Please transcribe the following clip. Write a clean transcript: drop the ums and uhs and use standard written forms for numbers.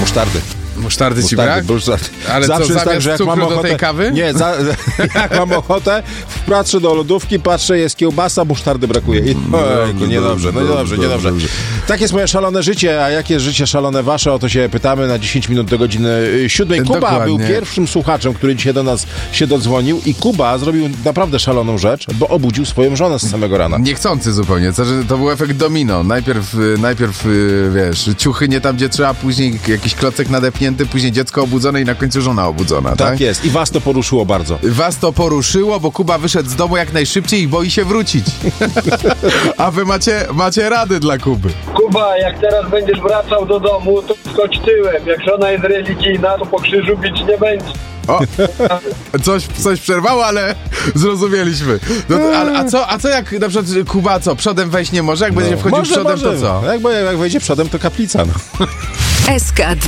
Musztardy. Musztardy ci brak? Ale zawsze co, jest tak, że jak cukru mam ochotę, do tej kawy? Nie, jak mam ochotę, patrzę do lodówki, patrzę, jest kiełbasa, musztardy brakuje. I niedobrze. Tak jest moje szalone życie, a jakie jest życie szalone wasze? O to się pytamy na 10 minut do godziny 7. Kuba Dokładnie. był pierwszym słuchaczem, który dzisiaj do nas się dodzwonił i Kuba zrobił naprawdę szaloną rzecz, bo obudził swoją żonę z samego rana. Niechcący zupełnie, to był efekt domino. Najpierw wiesz, ciuchy nie tam, gdzie trzeba, później jakiś klocek nadepnięty, później dziecko obudzone i na końcu żona obudzona, tak? Tak jest. I was to poruszyło bardzo. Was to poruszyło, bo Kuba wyszedł z domu jak najszybciej i boi się wrócić. A wy macie rady dla Kuby. Kuba, jak teraz będziesz wracał do domu, to skocz tyłem. Jak żona jest religijna, to po krzyżu bić nie będzie. O, coś przerwało, ale zrozumieliśmy. No, a co jak na przykład Kuba przodem wejść nie może? Jak będzie wchodził przodem, to co? Jak wejdzie przodem, to kaplica. No. SK2